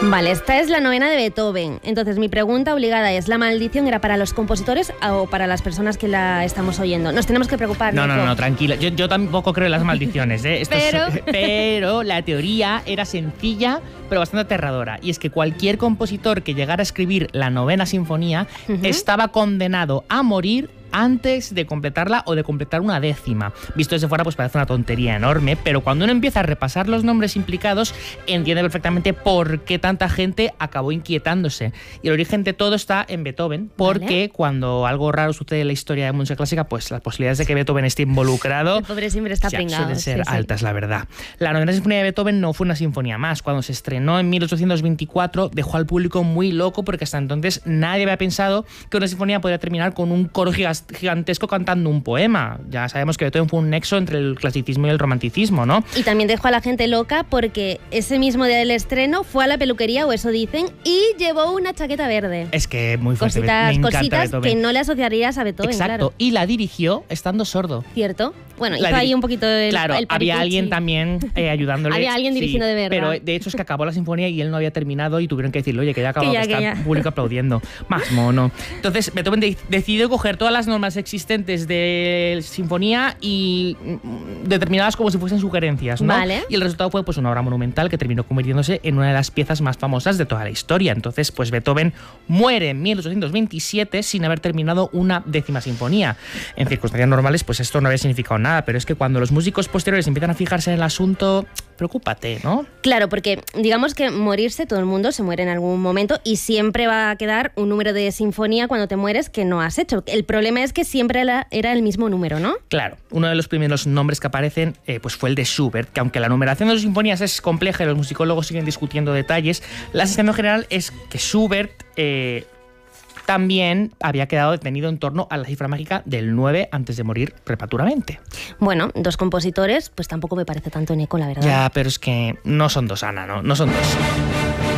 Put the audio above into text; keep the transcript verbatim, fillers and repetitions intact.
Vale, esta es la novena de Beethoven. Entonces, mi pregunta obligada es, ¿la maldición era para los compositores o para las personas que la estamos oyendo? Nos tenemos que preocupar. No, no, Nico. no, tranquila. Yo, yo tampoco creo en las maldiciones, ¿eh? Esto Pero... es, pero la teoría era sencilla, pero bastante aterradora. Y es que cualquier compositor que llegara a escribir la novena sinfonía uh-huh. estaba condenado a morir antes de completarla o de completar una décima. Visto desde fuera, pues parece una tontería enorme, pero cuando uno empieza a repasar los nombres implicados, entiende perfectamente por qué tanta gente acabó inquietándose. Y el origen de todo está en Beethoven, porque ¿Vale? cuando algo raro sucede en la historia de la música clásica, pues las posibilidades de que Beethoven esté involucrado el pobre siempre está pringado, suelen ser sí, altas, sí. la verdad. La novena sinfonía de Beethoven no fue una sinfonía más. Cuando se estrenó en mil ochocientos veinticuatro, dejó al público muy loco, porque hasta entonces nadie había pensado que una sinfonía podía terminar con un coro gigantesco gigantesco cantando un poema. Ya sabemos que Beethoven fue un nexo entre el clasicismo y el romanticismo, ¿no? Y también dejó a la gente loca porque ese mismo día del estreno fue a la peluquería, o eso dicen, y llevó una chaqueta verde. Es que muy fuerte. Cositas, me encanta cositas Beethoven. que no le asociarías a Beethoven, Exacto. claro. Y la dirigió estando sordo. ¿Cierto? Bueno, la hizo diri- ahí un poquito el Claro, el había paricuchi. alguien también eh, ayudándole. Había alguien dirigiendo sí, de verdad. Pero de hecho es que acabó la sinfonía y él no había terminado y tuvieron que decirle, oye, que ya acabó, que, ya, que, que está ya. el público aplaudiendo. Más mono. Entonces Beethoven de- decidió coger todas las normas existentes de sinfonía y mm, determinadas como si fuesen sugerencias, ¿no? Vale. Y el resultado fue pues una obra monumental que terminó convirtiéndose en una de las piezas más famosas de toda la historia. Entonces, pues Beethoven muere en mil ochocientos veintisiete sin haber terminado una décima sinfonía. En circunstancias normales, pues esto no había significado nada, pero es que cuando los músicos posteriores empiezan a fijarse en el asunto, preocúpate, ¿no? Claro, porque digamos que morirse, todo el mundo se muere en algún momento y siempre va a quedar un número de sinfonía cuando te mueres que no has hecho. El problema es que siempre era, era el mismo número, ¿no? Claro, uno de los primeros nombres que aparecen eh, pues fue el de Schubert, que aunque la numeración de sus sinfonías es compleja y los musicólogos siguen discutiendo detalles, la sensación general es que Schubert eh, también había quedado detenido en torno a la cifra mágica del nueve antes de morir prematuramente. Bueno, dos compositores, pues tampoco me parece tanto, Nico, la verdad. Ya, pero es que no son dos, Ana, ¿no? No son dos.